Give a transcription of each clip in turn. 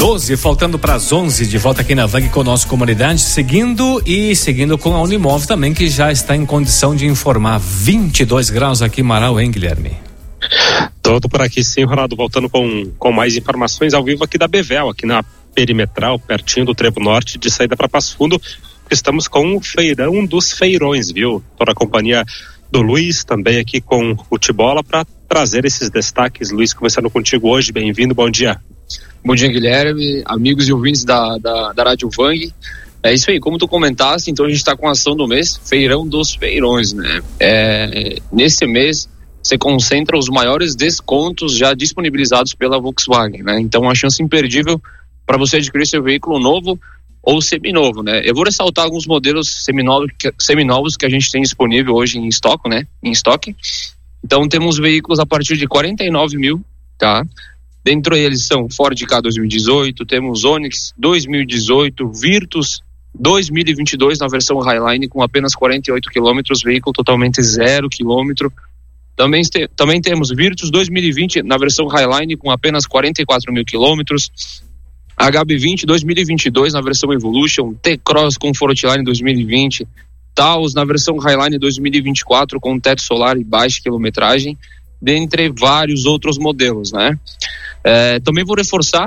12, faltando para as 11, de volta aqui na VAG com a nossa comunidade, seguindo com a Unimove também, que já está em condição de informar. 22 graus aqui em Marau, hein, Guilherme? Todo por aqui sim, Ronaldo, voltando com mais informações ao vivo aqui da Bevel, aqui na Perimetral, pertinho do Trevo Norte, de saída para Passo Fundo. Estamos com o Feirão dos Feirões, viu? Toda a companhia do Luiz, também aqui com o Tibola, para trazer esses destaques. Luiz, começando contigo hoje, bem-vindo, bom dia. Bom dia, Guilherme, amigos e ouvintes da Rádio Vang. É isso aí, como tu comentaste, então a gente está com a ação do mês, Feirão dos Feirões, né? Nesse mês você concentra os maiores descontos já disponibilizados pela Volkswagen, né? Então uma chance imperdível para você adquirir seu veículo novo ou seminovo, né? Eu vou ressaltar alguns modelos seminovos que a gente tem disponível hoje em estoque, né? Então temos veículos a partir de 49 mil, tá? Dentro deles são Ford Ka 2018, temos Onix 2018, Virtus 2022 na versão Highline com apenas 48 km, veículo totalmente 0 km. Também temos Virtus 2020 na versão Highline com apenas 44 mil quilômetros. HB20 2022 na versão Evolution, T-Cross com Fortline 2020, Taos na versão Highline 2024 com teto solar e baixa quilometragem, dentre vários outros modelos, né? Também vou reforçar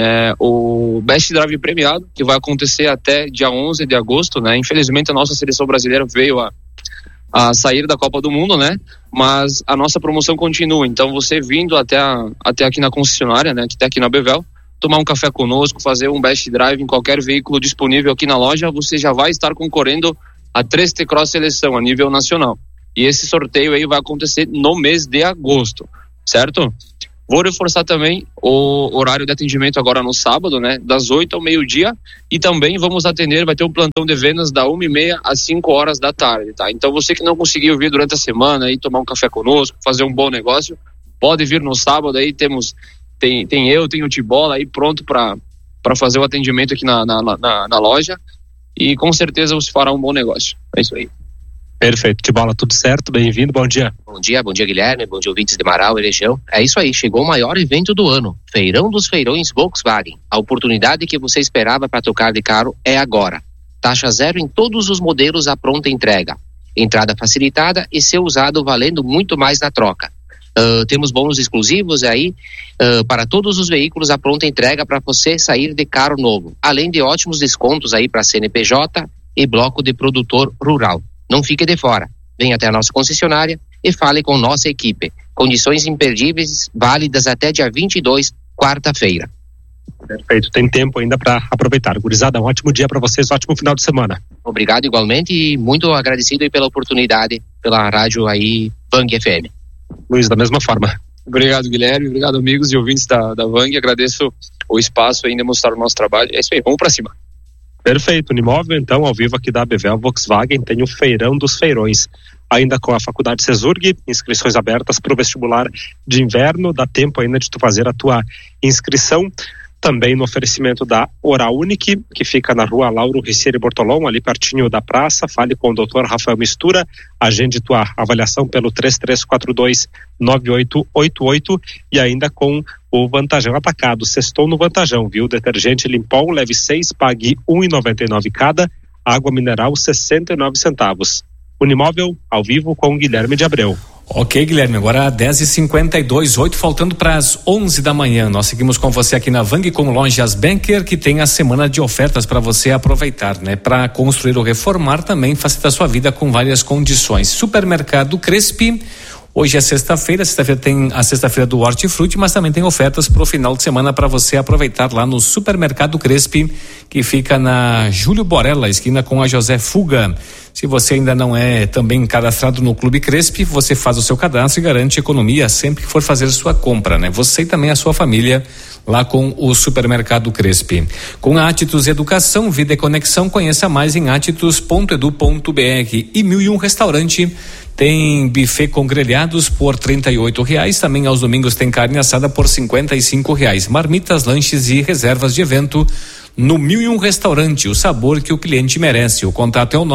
o Best Drive premiado, que vai acontecer até dia 11 de agosto, né? Infelizmente a nossa seleção brasileira veio a sair da Copa do Mundo, né? Mas a nossa promoção continua, então você vindo até aqui na concessionária, né? Até aqui na Bevel, tomar um café conosco, fazer um Best Drive em qualquer veículo disponível aqui na loja, você já vai estar concorrendo a 3 T-Cross seleção a nível nacional. E esse sorteio aí vai acontecer no mês de agosto, certo? Vou reforçar também o horário de atendimento agora no sábado, né? Das 8 ao meio-dia, e também vamos atender, vai ter um plantão de vendas da 1h30 às 5 horas da tarde, tá? Então você que não conseguiu vir durante a semana e tomar um café conosco, fazer um bom negócio, pode vir no sábado aí, tem o Tibola aí pronto para fazer o atendimento aqui na loja, e com certeza você fará um bom negócio. É isso aí. Perfeito, Tibola, tudo certo, bem-vindo, bom dia. Bom dia Guilherme, bom dia ouvintes de Marau e região. É isso aí, chegou o maior evento do ano, Feirão dos Feirões Volkswagen. A oportunidade que você esperava para trocar de carro é agora. Taxa zero em todos os modelos à pronta entrega. Entrada facilitada e seu usado valendo muito mais na troca. Temos bônus exclusivos aí para todos os veículos à pronta entrega para você sair de carro novo. Além de ótimos descontos aí para CNPJ e bloco de produtor rural. Não fique de fora. Venha até a nossa concessionária e fale com nossa equipe. Condições imperdíveis, válidas até dia 22, quarta-feira. Perfeito, tem tempo ainda para aproveitar. Gurizada, um ótimo dia para vocês, um ótimo final de semana. Obrigado igualmente e muito agradecido aí pela oportunidade, pela rádio aí, Vang FM. Luiz, da mesma forma. Obrigado, Guilherme, obrigado amigos e ouvintes da Vang, agradeço o espaço aí em demonstrar o nosso trabalho. É isso aí, vamos para cima. Perfeito, Unimóvel, então, ao vivo aqui da Bevel Volkswagen, tem o Feirão dos Feirões. Ainda com a Faculdade Cesurg, inscrições abertas para o vestibular de inverno, dá tempo ainda de tu fazer a tua inscrição. Também no oferecimento da Oral Unique, que fica na rua Lauro Ricieri Bortolom, ali pertinho da praça. Fale com o Dr. Rafael Mistura, agende tua avaliação pelo 3342-9888 e ainda com o Vantajão Atacado. Sextou no Vantajão, viu? Detergente Limpol, leve 6, pague R$1,99 cada. Água mineral, 69 centavos. Unimóvel, ao vivo com Guilherme de Abreu. Ok, Guilherme, agora 10h52, 8 faltando para as 11 da manhã. Nós seguimos com você aqui na Vang com Lojas Banker, que tem a semana de ofertas para você aproveitar, né? Para construir ou reformar também, facilita a sua vida com várias condições. Supermercado Crespi. Hoje é sexta-feira tem a sexta-feira do Hortifruti, mas também tem ofertas para o final de semana para você aproveitar lá no Supermercado Crespi, que fica na Júlio Borella, esquina com a José Fuga. Se você ainda não é também cadastrado no Clube Crespi, você faz o seu cadastro e garante economia sempre que for fazer sua compra, né? Você e também a sua família lá com o Supermercado Crespi. Com a Atitus Educação, Vida e Conexão, conheça mais em atitus.edu.br. E 1001 Restaurante tem buffet com grelhados por R$38. Também aos domingos tem carne assada por R$55. Marmitas, lanches e reservas de evento no 1001 Restaurante, o sabor que o cliente merece. O contato é o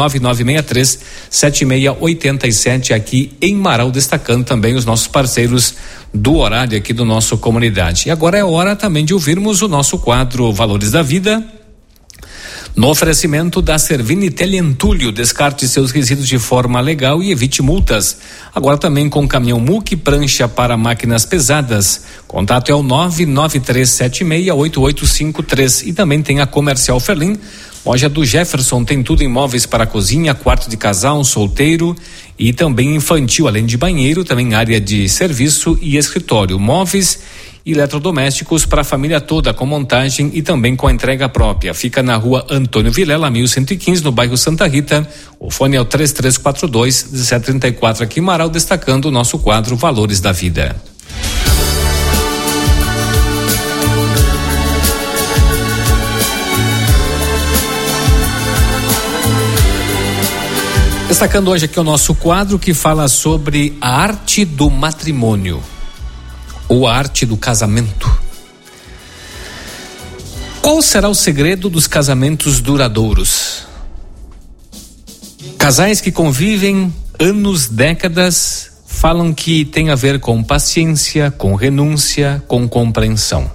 99963-7687 aqui em Marau, destacando também os nossos parceiros do horário aqui do nosso Comunidade. E agora é hora também de ouvirmos o nosso quadro Valores da Vida, no oferecimento da Servini Teleentulho. Descarte seus resíduos de forma legal e evite multas. Agora também com caminhão MUC, prancha para máquinas pesadas. Contato é o 993768853. E também tem a Comercial Ferlin, loja do Jefferson, tem tudo em móveis para cozinha, quarto de casal, solteiro e também infantil, além de banheiro, também área de serviço e escritório, móveis e eletrodomésticos para a família toda, com montagem e também com a entrega própria. Fica na rua Antônio Vilela, 1115, no bairro Santa Rita. O fone é o 3342-1734 aqui em Marau, destacando o nosso quadro Valores da Vida. Destacando hoje aqui o nosso quadro que fala sobre a arte do matrimônio, ou a arte do casamento. Qual será o segredo dos casamentos duradouros? Casais que convivem anos, décadas, falam que tem a ver com paciência, com renúncia, com compreensão.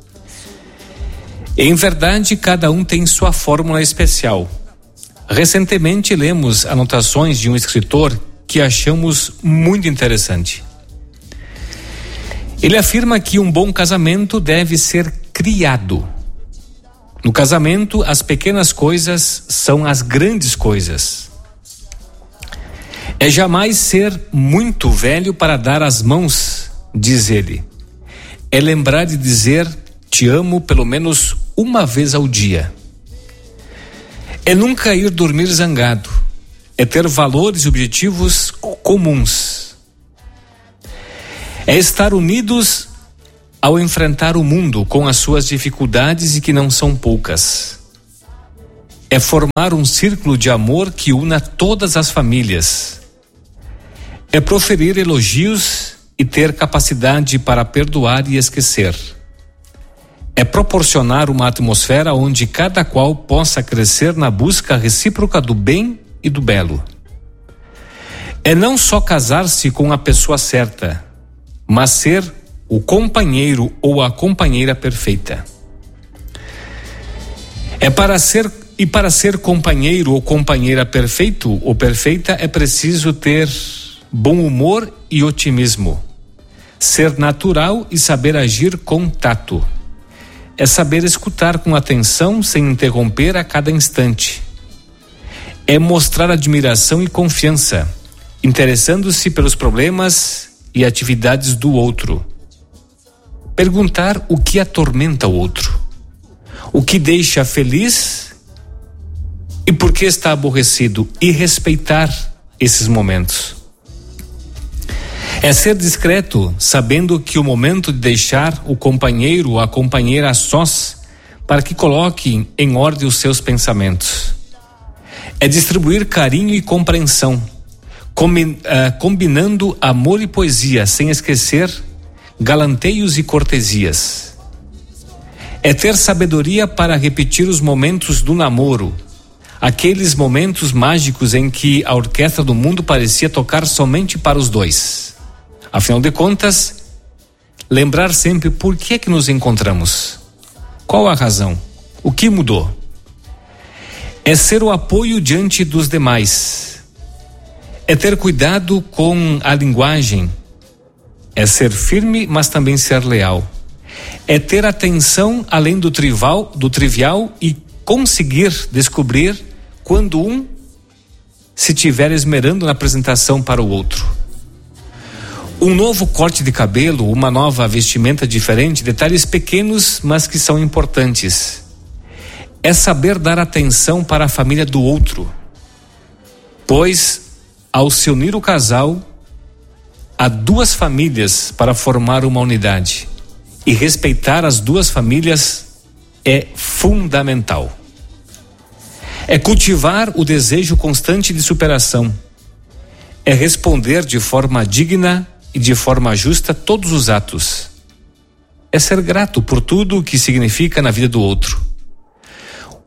Em verdade, cada um tem sua fórmula especial. Recentemente lemos anotações de um escritor que achamos muito interessante. Ele afirma que um bom casamento deve ser criado. No casamento, as pequenas coisas são as grandes coisas. É jamais ser muito velho para dar as mãos, diz ele. É lembrar de dizer te amo pelo menos uma vez ao dia. É nunca ir dormir zangado. É ter valores e objetivos comuns. É estar unidos ao enfrentar o mundo com as suas dificuldades e que não são poucas. É formar um círculo de amor que una todas as famílias. É proferir elogios e ter capacidade para perdoar e esquecer. É proporcionar uma atmosfera onde cada qual possa crescer na busca recíproca do bem e do belo. É não só casar-se com a pessoa certa, mas ser o companheiro ou a companheira perfeita. Para ser companheiro ou companheira perfeito ou perfeita é preciso ter bom humor e otimismo, ser natural e saber agir com tato. É saber escutar com atenção sem interromper a cada instante. É mostrar admiração e confiança, interessando-se pelos problemas e atividades do outro. Perguntar o que atormenta o outro, o que deixa feliz e por que está aborrecido, e respeitar esses momentos. É ser discreto, sabendo que o momento de deixar o companheiro ou a companheira a sós, para que coloque em ordem os seus pensamentos. É distribuir carinho e compreensão, combinando amor e poesia, sem esquecer galanteios e cortesias. É ter sabedoria para repetir os momentos do namoro, aqueles momentos mágicos em que a orquestra do mundo parecia tocar somente para os dois. Afinal de contas, lembrar sempre por que é que nos encontramos. Qual a razão? O que mudou? É ser o apoio diante dos demais. É ter cuidado com a linguagem. É ser firme, mas também ser leal. É ter atenção além do trivial e conseguir descobrir quando um se estiver esmerando na apresentação para o outro. Um novo corte de cabelo, uma nova vestimenta diferente, detalhes pequenos, mas que são importantes. É saber dar atenção para a família do outro, pois, ao se unir o casal, há duas famílias para formar uma unidade, e respeitar as duas famílias é fundamental. É cultivar o desejo constante de superação. É responder de forma digna e de forma justa todos os atos. É ser grato por tudo o que significa na vida do outro.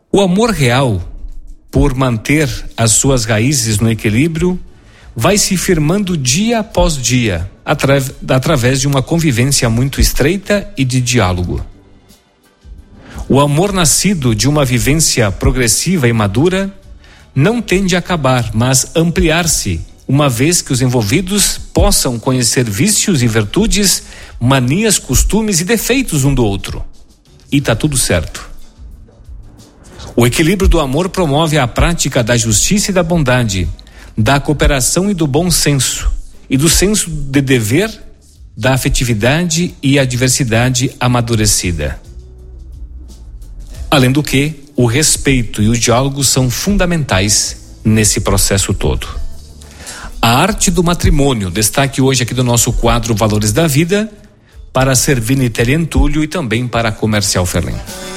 O amor real, por manter as suas raízes no equilíbrio, vai se firmando dia após dia, através de uma convivência muito estreita e de diálogo. O amor nascido de uma vivência progressiva e madura não tende a acabar, mas ampliar-se, uma vez que os envolvidos possam conhecer vícios e virtudes, manias, costumes e defeitos um do outro. E tá tudo certo. O equilíbrio do amor promove a prática da justiça e da bondade, da cooperação e do bom senso, e do senso de dever, da afetividade e a diversidade amadurecida. Além do que, o respeito e o diálogo são fundamentais nesse processo todo. A arte do matrimônio, destaque hoje aqui do nosso quadro Valores da Vida, para a Servini Entulho e também para a Comercial Ferlim.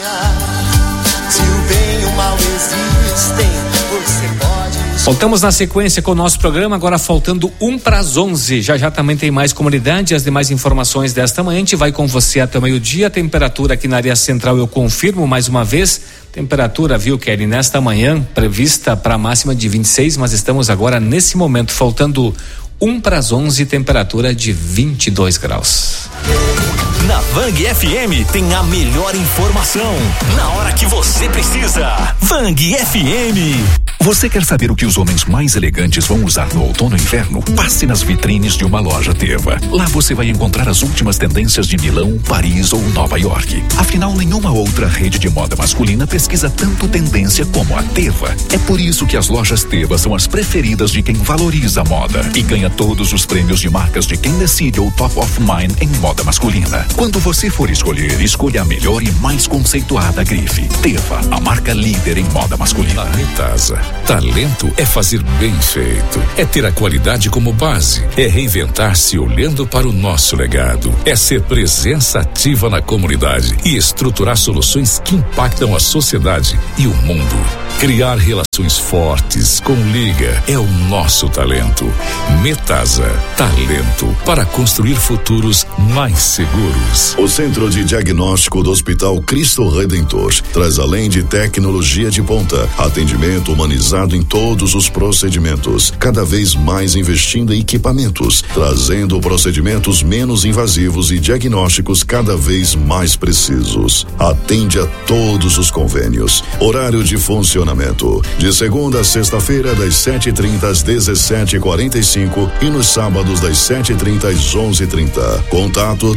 Se o bem e o mal existem, você pode... Voltamos na sequência com o nosso programa, agora faltando 11:50. Já também tem mais comunidade, as demais informações desta manhã. A gente vai com você até o meio-dia. Temperatura aqui na área central, eu confirmo mais uma vez. Temperatura, viu, Kelly, nesta manhã, prevista para a máxima de 26, mas estamos agora nesse momento, faltando 11:50, temperatura de 22 graus. Na Vang FM tem a melhor informação na hora que você precisa. Vang FM. Você quer saber o que os homens mais elegantes vão usar no outono e inverno? Passe nas vitrines de uma loja Teva. Lá você vai encontrar as últimas tendências de Milão, Paris ou Nova York. Afinal, nenhuma outra rede de moda masculina pesquisa tanto tendência como a Teva. É por isso que as lojas Teva são as preferidas de quem valoriza a moda e ganha todos os prêmios de marcas de quem decide o Top of Mind em moda masculina. Quando você for escolher, escolha a melhor e mais conceituada grife. Teva, a marca líder em moda masculina. Metasa. Talento é fazer bem feito. É ter a qualidade como base. É reinventar-se olhando para o nosso legado. É ser presença ativa na comunidade e estruturar soluções que impactam a sociedade e o mundo. Criar relações fortes com liga é o nosso talento. Metasa. Talento para construir futuros mais seguros. O Centro de Diagnóstico do Hospital Cristo Redentor traz, além de tecnologia de ponta, atendimento humanizado em todos os procedimentos, cada vez mais investindo em equipamentos, trazendo procedimentos menos invasivos e diagnósticos cada vez mais precisos. Atende a todos os convênios. Horário de funcionamento: de segunda a sexta-feira, das 7h30 às 17h45 e nos sábados das 7h30 às 11h30. Contato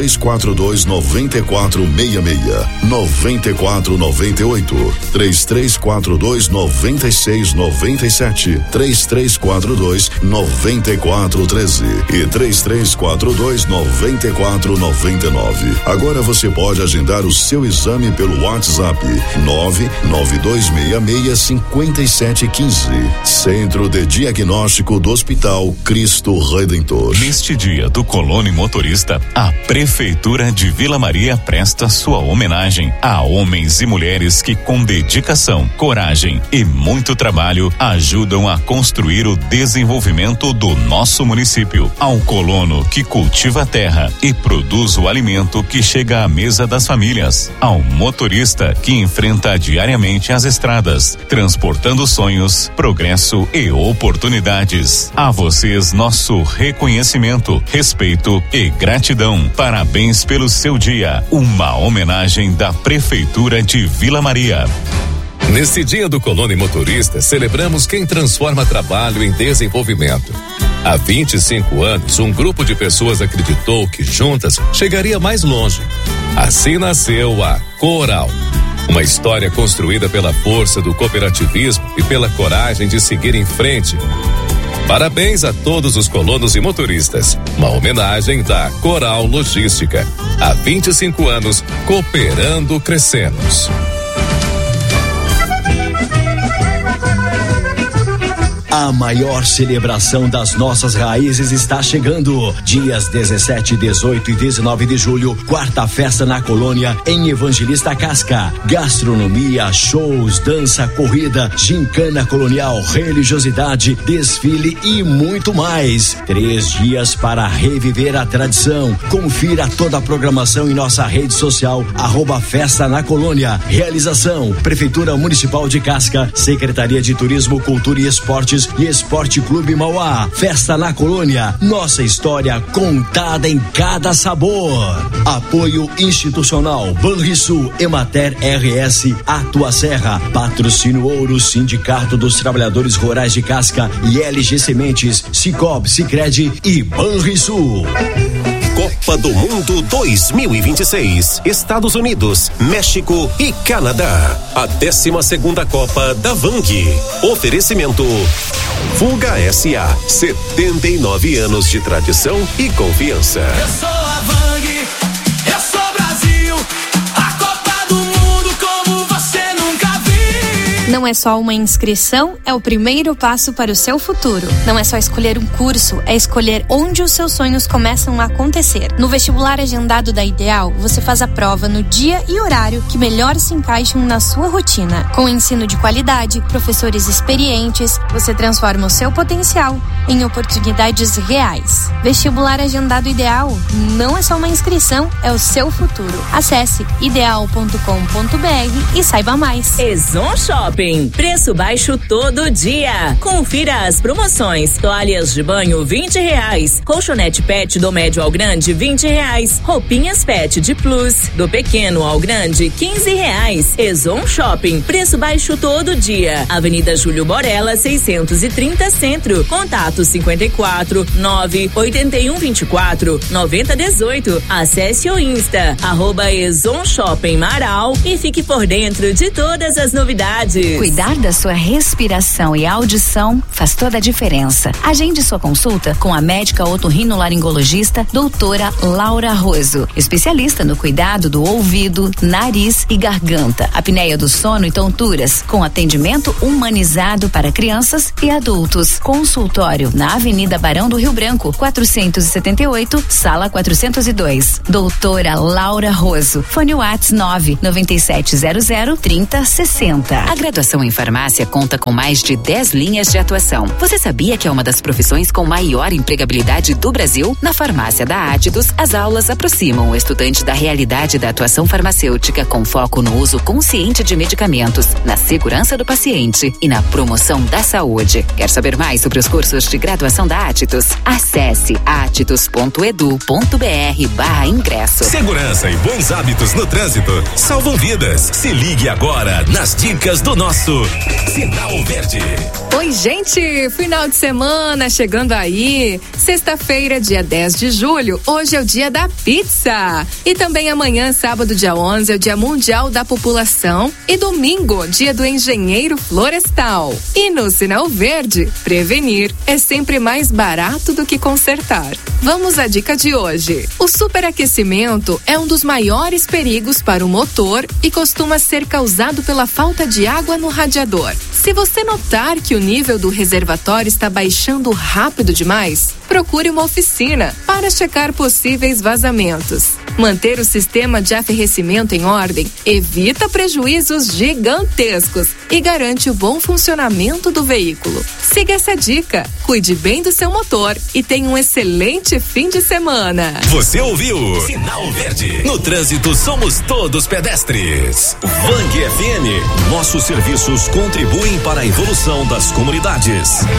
3342-9466, 9498, 3342-9697, 3342-9413 e 3342-9499. Agora você pode agendar o seu exame pelo WhatsApp 992665715. Centro de Diagnóstico do Hospital Cristo Redentor. Neste dia do colono motorista, a Prefeitura de Vila Maria presta sua homenagem a homens e mulheres que, com dedicação, coragem e muito trabalho, ajudam a construir o desenvolvimento do nosso município. Ao colono que cultiva a terra e produz o alimento que chega à mesa das famílias. Ao motorista que enfrenta diariamente as estradas, transportando sonhos, progresso e oportunidades. A vocês, nosso reconhecimento, respeito e gratidão. Parabéns pelo seu dia. Uma homenagem da Prefeitura de Vila Maria. Neste dia do colono motorista, celebramos quem transforma trabalho em desenvolvimento. Há 25 anos, um grupo de pessoas acreditou que juntas chegaria mais longe. Assim nasceu a Coral. Uma história construída pela força do cooperativismo e pela coragem de seguir em frente. Parabéns a todos os colonos e motoristas. Uma homenagem da Coral Logística. Há 25 anos, cooperando, crescemos. A maior celebração das nossas raízes está chegando. Dias 17, 18 e 19 de julho, quarta festa na Colônia, em Evangelista Casca. Gastronomia, shows, dança, corrida, gincana colonial, religiosidade, desfile e muito mais. 3 dias para reviver a tradição. Confira toda a programação em nossa rede social, @Festa na Colônia. Realização: Prefeitura Municipal de Casca, Secretaria de Turismo, Cultura e Esportes e Esporte Clube Mauá. Festa na Colônia, nossa história contada em cada sabor. Apoio institucional: Banrisul, Emater RS, Atua Serra, Patrocínio Ouro, Sindicato dos Trabalhadores Rurais de Casca e LG Sementes, Cicobi, Sicredi e Banrisul. Copa do Mundo 2026, Estados Unidos, México e Canadá. A 12ª Copa da Vang. Oferecimento Fuga SA, 79 anos de tradição e confiança. Eu sou a Vang, eu sou Brasil, a Copa do Mundo como você nunca viu. Não é só uma inscrição, é o primeiro passo para o seu futuro. Não é só escolher um curso, é escolher onde os seus sonhos começam a acontecer. No vestibular agendado da Ideal, você faz a prova no dia e horário que melhor se encaixam na sua rotina. Com ensino de qualidade, professores experientes, você transforma o seu potencial em oportunidades reais. Vestibular agendado Ideal não é só uma inscrição, é o seu futuro. Acesse ideal.com.br e saiba mais. Ezon Shopping, preço baixo todo dia. Confira as promoções: toalhas de banho R$20, colchonete pet do médio ao grande R$20, roupinhas pet de plus do pequeno ao grande R$15. Ezon Shopping, preço baixo todo dia. Avenida Júlio Borella 630 Centro. Contato 54 981 24 90 18. Acesse o Insta @Ezon Shopping Marau e fique por dentro de todas as novidades. Cuidar da sua respiração e audição faz toda a diferença. Agende sua consulta com a médica otorrinolaringologista doutora Laura Roso, especialista no cuidado do ouvido, nariz e garganta, apneia do sono e tonturas, com atendimento humanizado para crianças e adultos. Consultório na Avenida Barão do Rio Branco, 478, sala 402. Doutora Laura Roso. Fone Whats 99700 3060. A graduação em farmácia conta com mais de 10 linhas de atuação. Você sabia que é uma das profissões com maior empregabilidade do Brasil? Na farmácia da Átidos, as aulas aproximam o estudante da realidade da atuação farmacêutica com foco no uso consciente de medicamentos, na segurança do paciente e na promoção da saúde. Quer saber mais sobre os cursos de graduação da Átidos? Acesse atitos.edu.br/ingresso. Segurança e bons hábitos no trânsito salvam vidas. Se ligue agora nas dicas do nosso Sinal Verde. Oi, gente, final de semana chegando aí. Sexta-feira, dia 10 de julho, hoje é o dia da pizza. E também amanhã, sábado, dia 11, é o dia mundial da população. E domingo, dia do engenheiro florestal. E no Sinal Verde, prevenir é sempre mais barato do que consertar. Vamos à dica de hoje. O superaquecimento é um dos maiores perigos para o motor e costuma ser causado pela falta de água no radiador. Se você notar que o nível do reservatório está baixando rápido demais, procure uma oficina para checar possíveis vazamentos. Manter o sistema de aferrecimento em ordem evita prejuízos gigantescos e garante o bom funcionamento do veículo. Siga essa dica, cuide bem do seu motor e tenha um excelente fim de semana. Você ouviu? Sinal Verde. No trânsito somos todos pedestres. Vang FM. Nossos serviços contribuem para a evolução das comunidades.